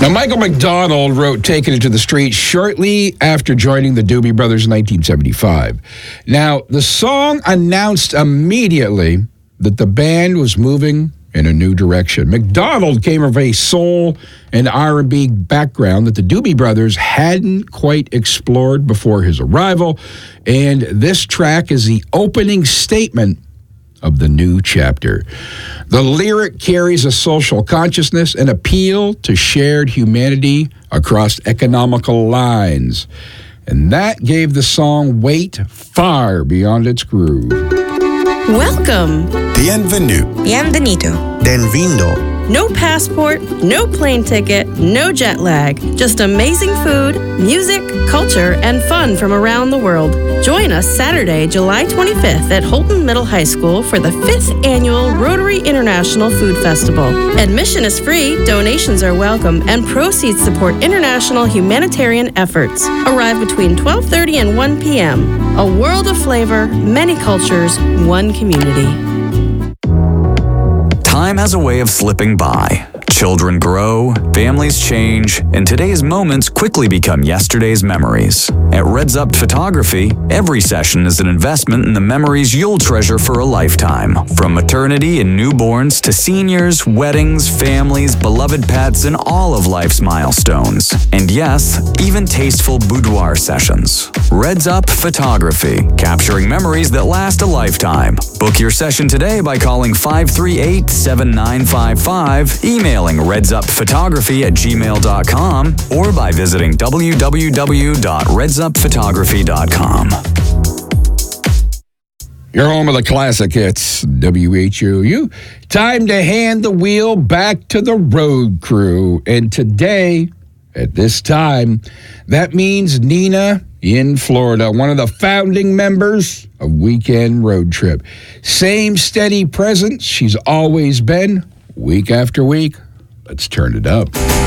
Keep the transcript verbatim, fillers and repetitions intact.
Now, Michael McDonald wrote Taking It to the Street shortly after joining the Doobie Brothers in nineteen seventy-five. Now, the song announced immediately that the band was moving in a new direction. McDonald came from a soul and R and B background that the Doobie Brothers hadn't quite explored before his arrival, and this track is the opening statement of the new chapter. The lyric carries a social consciousness and appeal to shared humanity across economical lines, and that gave the song weight far beyond its groove. Welcome. Bienvenue. Bienvenido. Benvindo. No passport, no plane ticket, no jet lag. Just amazing food, music, culture, and fun from around the world. Join us Saturday, July twenty-fifth at Holton Middle High School for the fifth Annual Rotary International Food Festival. Admission is free, donations are welcome, and proceeds support international humanitarian efforts. Arrive between twelve thirty and one p.m. A world of flavor, many cultures, one community. Time has a way of slipping by. Children grow, families change, and today's moments quickly become yesterday's memories. At Reds Up Photography, every session is an investment in the memories you'll treasure for a lifetime. From maternity and newborns to seniors, weddings, families, beloved pets, and all of life's milestones. And yes, even tasteful boudoir sessions. Reds Up Photography, capturing memories that last a lifetime. Book your session today by calling five three eight, seven nine five five, emailing redsupphotography at gmail dot com, or by visiting w w w dot reds up photography dot com. You're home of the classic hits, W H O U. Time to hand the wheel back to the road crew. And today, at this time, that means Nina in Florida, one of the founding members of Weekend Road Trip. Same steady presence she's always been, week after week. Let's turn it up.